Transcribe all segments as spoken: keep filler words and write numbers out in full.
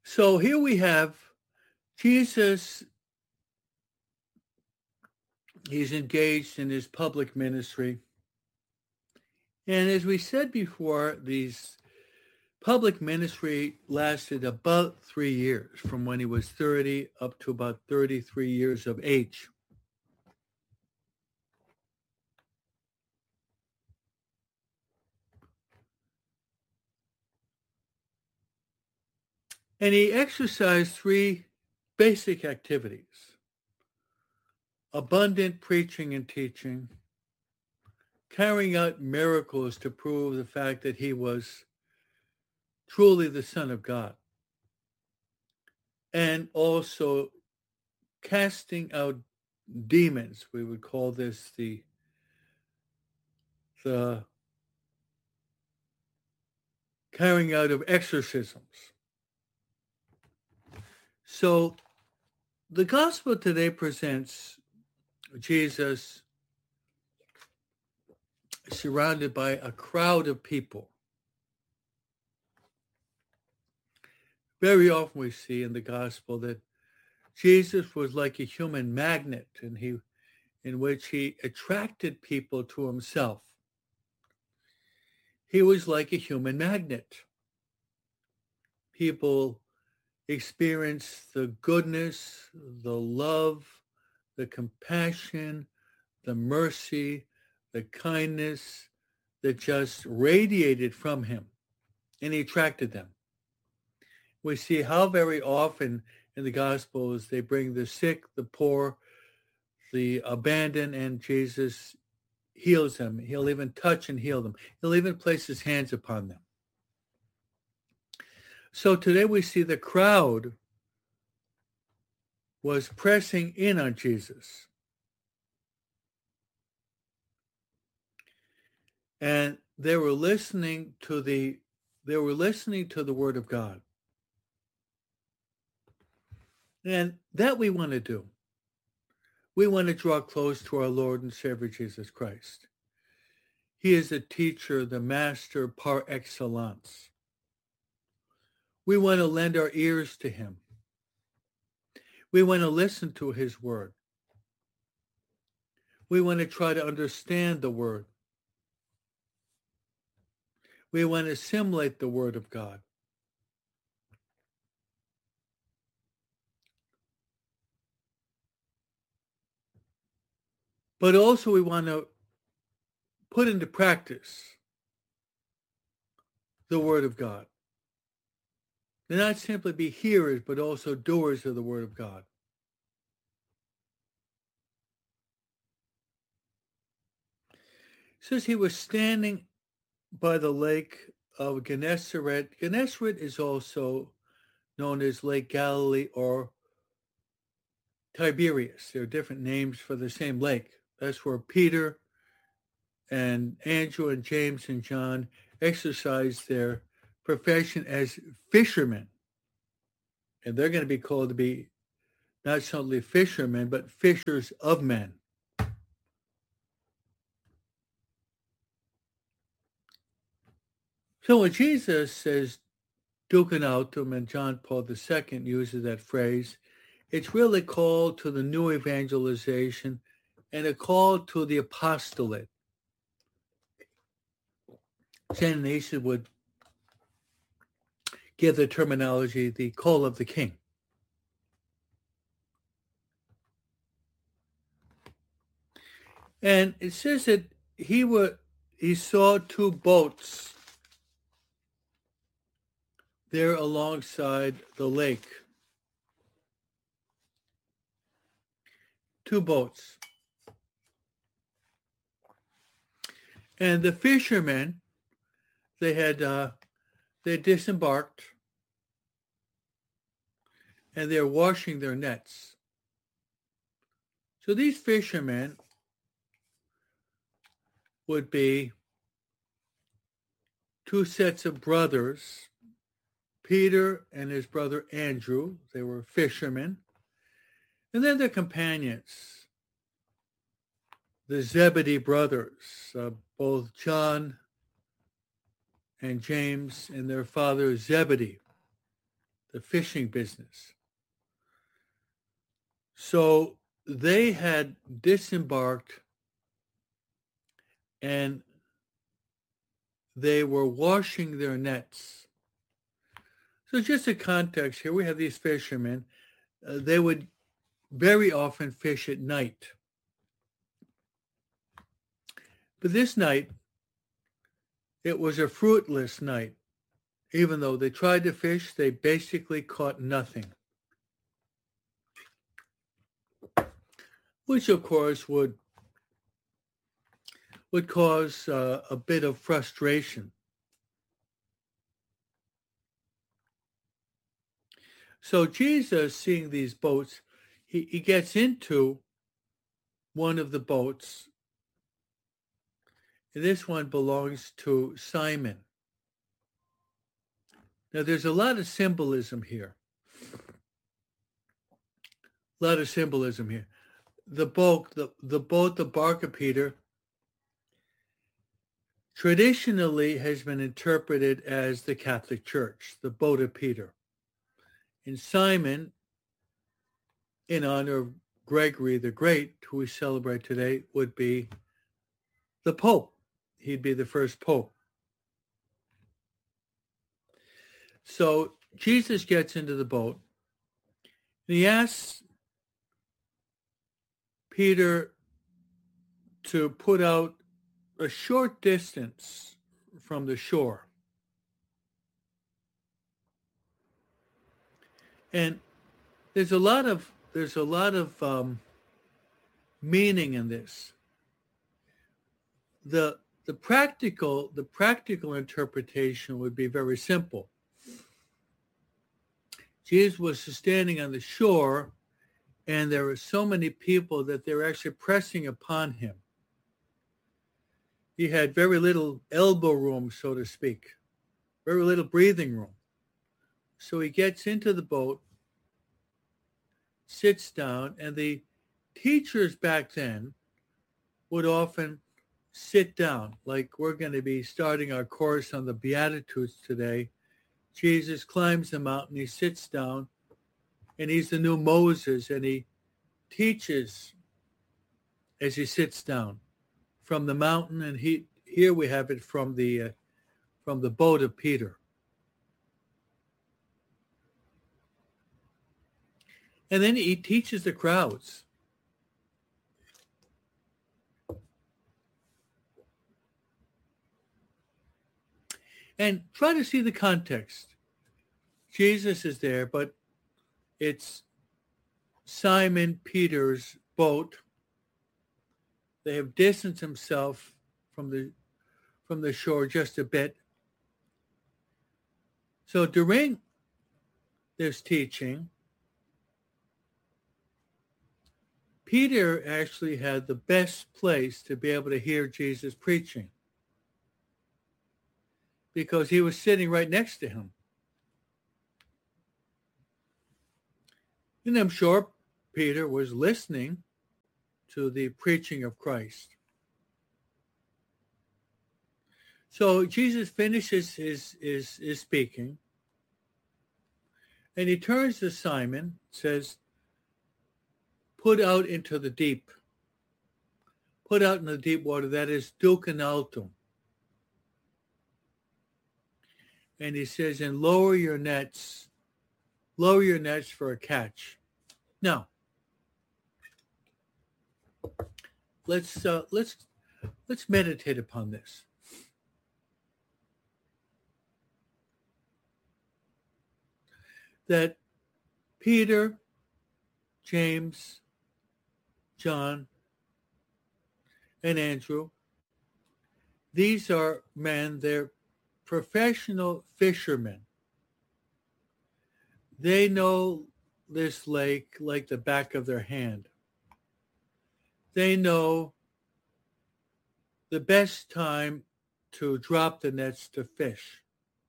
So here we have Jesus. He's engaged in his public ministry. And as we said before, these public ministry lasted about three years, from when he was thirty up to about thirty-three years of age. And he exercised three basic activities: abundant preaching and teaching, carrying out miracles to prove the fact that he was truly the Son of God, and also casting out demons. We would call this the the carrying out of exorcisms. So the gospel today presents Jesus surrounded by a crowd of people. Very often we see in the gospel that Jesus was like a human magnet, and he, in which he attracted people to himself. He was like a human magnet. People experienced the goodness, the love, the compassion, the mercy, the kindness that just radiated from him, and he attracted them. We see how very often in the Gospels they bring the sick, the poor, the abandoned, and Jesus heals them. He'll even touch and heal them. He'll even place his hands upon them. So today we see the crowd was pressing in on Jesus. And they were listening to the they were listening to the word of God. And that we want to do. We want to draw close to our Lord and Savior Jesus Christ. He is the teacher, the master par excellence. We want to lend our ears to him. We want to listen to his word. We want to try to understand the word. We want to assimilate the word of God. But also we want to put into practice the word of God. And not simply be hearers, but also doers of the word of God. It says he was standing by the lake of Gennesaret. Gennesaret is also known as Lake Galilee or Tiberias. There are different names for the same lake. That's where Peter and Andrew and James and John exercised their profession as fishermen. And they're going to be called to be not simply fishermen, but fishers of men. So when Jesus says duken autem, and John Paul the Second uses that phrase, it's really called to the new evangelization and a call to the apostolate. Saint Ignatius would give the terminology the call of the king. And it says that he were, he saw two boats there alongside the lake. Two boats. And the fishermen, they had uh, they disembarked, and they're washing their nets. So these fishermen would be two sets of brothers, Peter and his brother Andrew. They were fishermen. And then their companions, the Zebedee brothers, uh, both John and James and their father Zebedee. the fishing business. So they had disembarked and they were washing their nets. So just a context here, we have these fishermen. Uh, they would very often fish at night. But this night, it was a fruitless night. Even though they tried to fish, they basically caught nothing. Which, of course, would, would cause uh, a bit of frustration. So Jesus, seeing these boats, he, he gets into one of the boats. And this one belongs to Simon. Now, there's a lot of symbolism here. A lot of symbolism here. The boat, the, the boat, the bark of Peter, traditionally has been interpreted as the Catholic Church, the boat of Peter. And Simon, in honor of Gregory the Great, who we celebrate today, would be the Pope. He'd be the first Pope. So Jesus gets into the boat, and he asks Peter to put out a short distance from the shore. And there's a lot of there's a lot of um, meaning in this. The the practical the practical interpretation would be very simple. Jesus was standing on the shore, and there were so many people that they were actually pressing upon him. He had very little elbow room, so to speak, very little breathing room. So he gets into the boat, sits down, and the teachers back then would often sit down, like we're going to be starting our course on the Beatitudes today. Jesus climbs the mountain, he sits down, and he's the new Moses, and he teaches as he sits down from the mountain, and he here we have it from the uh, from the boat of Peter. And then he teaches the crowds. And try to see the context. Jesus is there, but it's Simon Peter's boat. They have distanced himself from the from the shore just a bit. So during this teaching, Peter actually had the best place to be able to hear Jesus preaching, because he was sitting right next to him. And I'm sure Peter was listening to the preaching of Christ. So Jesus finishes his, his, his speaking, and he turns to Simon, says, put out into the deep. Put out in the deep water, that is duc in altum. And he says, and lower your nets, lower your nets for a catch. Now, let's uh, let's let's meditate upon this. That Peter, James, John, and Andrew, these are men, they're professional fishermen. They know this lake like the back of their hand. They know the best time to drop the nets to fish.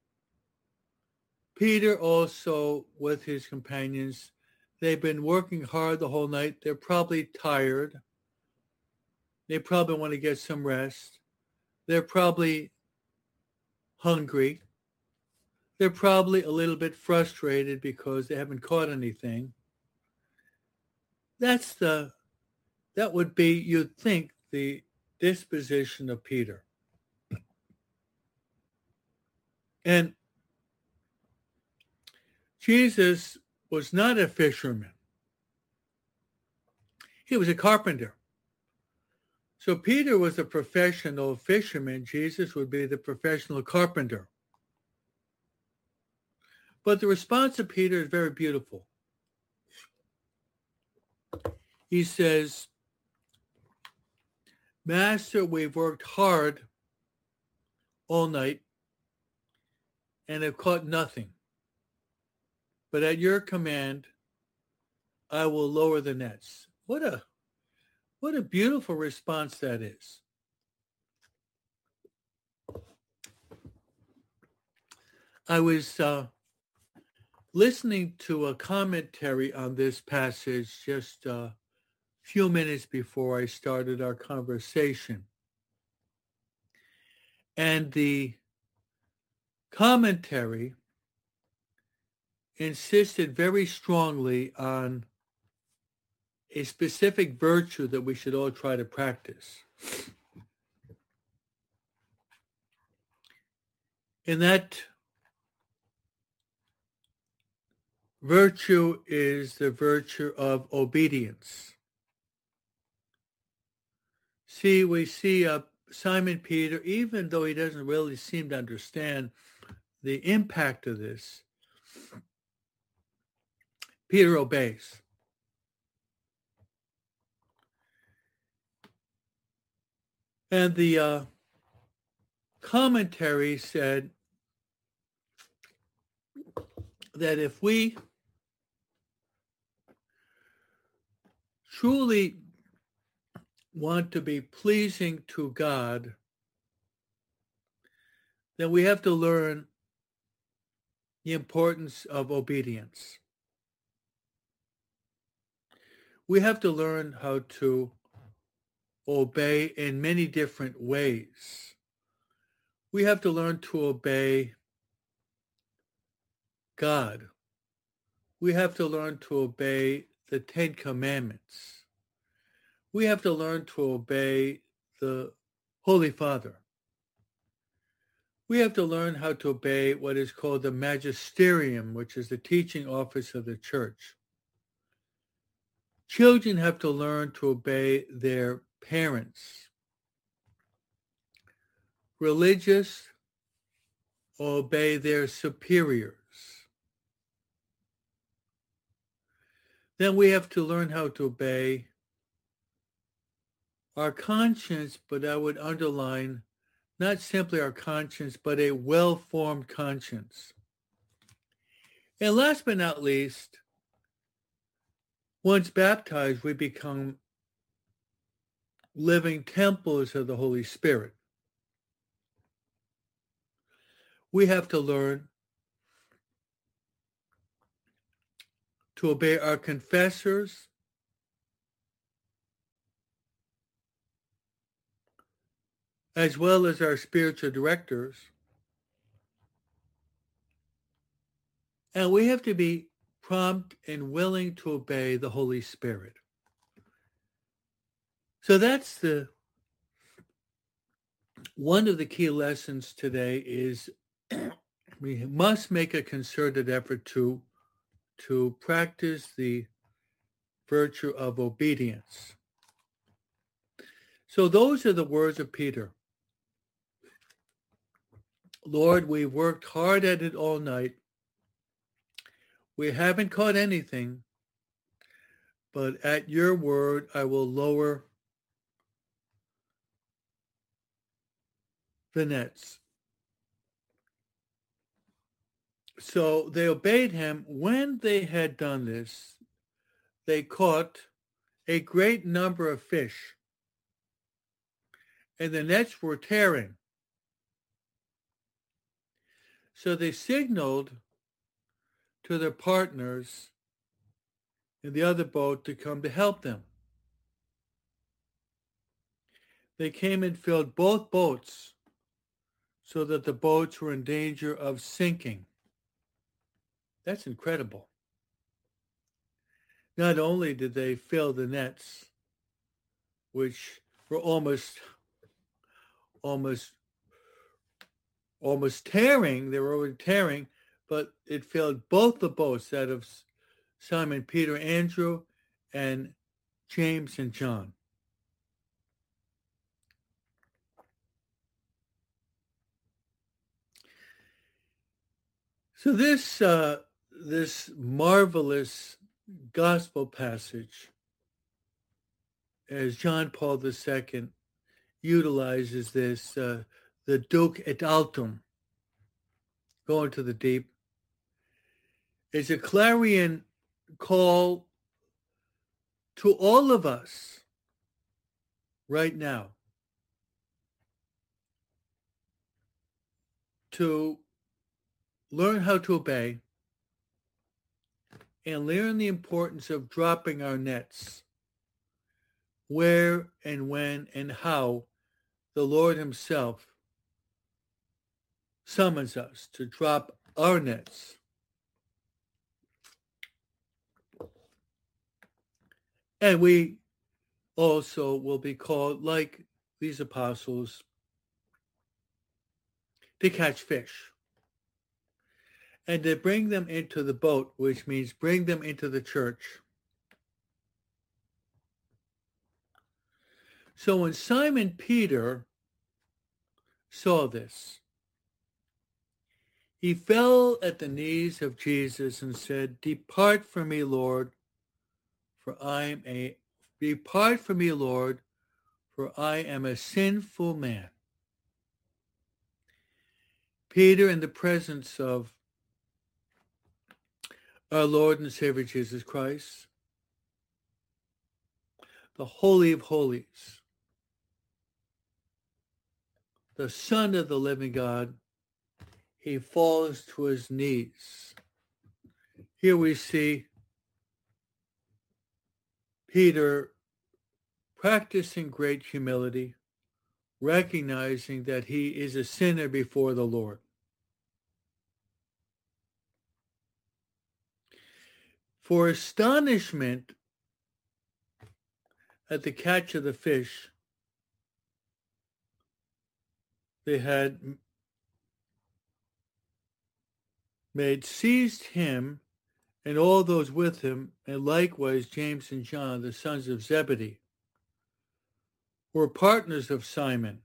Peter also, with his companions, they've been working hard the whole night. They're probably tired. They probably want to get some rest. They're probably hungry. They're probably a little bit frustrated because they haven't caught anything. That's the, that would be, you'd think, the disposition of Peter. And Jesus was not a fisherman. He was a carpenter. So Peter was a professional fisherman. Jesus would be the professional carpenter. But the response of Peter is very beautiful. He says, Master, we've worked hard all night and have caught nothing. But at your command, I will lower the nets. What a, what a beautiful response that is. I was uh, listening to a commentary on this passage just a few minutes before I started our conversation. And the commentary insisted very strongly on a specific virtue that we should all try to practice. And that virtue is the virtue of obedience. See, we see uh, Simon Peter, even though he doesn't really seem to understand the impact of this, Peter obeys. And the uh, commentary said that if we truly want to be pleasing to God, then we have to learn the importance of obedience. We have to learn how to obey in many different ways. We have to learn to obey God. We have to learn to obey the Ten Commandments. We have to learn to obey the Holy Father. We have to learn how to obey what is called the magisterium, which is the teaching office of the church. Children have to learn to obey their parents. Religious obey their superiors. Then we have to learn how to obey our conscience, but I would underline not simply our conscience, but a well-formed conscience. And last but not least, once baptized, we become living temples of the Holy Spirit. We have to learn to obey our confessors, as well as our spiritual directors. And we have to be prompt and willing to obey the Holy Spirit. So that's the one of the key lessons today is we must make a concerted effort to, to practice the virtue of obedience. So those are the words of Peter. Lord, we've worked hard at it all night. We haven't caught anything, but at your word, I will lower the nets. So they obeyed him. When they had done this, they caught a great number of fish, and the nets were tearing. So they signaled to their partners in the other boat to come to help them. They came and filled both boats so that the boats were in danger of sinking. That's incredible. Not only did they fill the nets, which were almost, almost, almost tearing, they were already tearing, but it filled both the boats, that of Simon, Peter, Andrew, and James and John. So this uh, this marvelous gospel passage, as John Paul the Second utilizes this, uh, the Duc et Altum, going to the deep, is a clarion call to all of us right now to learn how to obey and learn the importance of dropping our nets where and when and how the Lord himself summons us to drop our nets. And we also will be called, like these apostles, to catch fish and to bring them into the boat, which means bring them into the church. So when Simon Peter saw this, he fell at the knees of Jesus and said, "Depart from me, Lord, for I am a depart from me, Lord, for I am a sinful man." Peter, in the presence of our Lord and Savior Jesus Christ, the Holy of Holies, the Son of the living God, he falls to his knees. Here we see Peter practicing great humility, recognizing that he is a sinner before the Lord. For astonishment at the catch of the fish, they had made seized him and all those with him, and likewise James and John, the sons of Zebedee, were partners of Simon.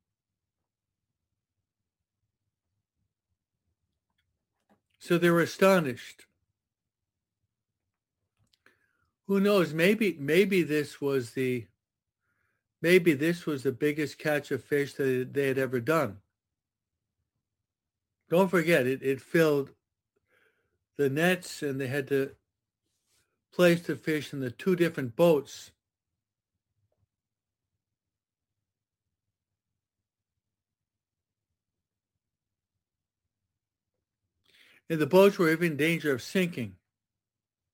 So they were astonished. Who knows? Maybe, maybe this was the, maybe this was the biggest catch of fish that they had ever done. Don't forget, it, it filled the nets, and they had to place the fish in the two different boats. And the boats were even in danger of sinking.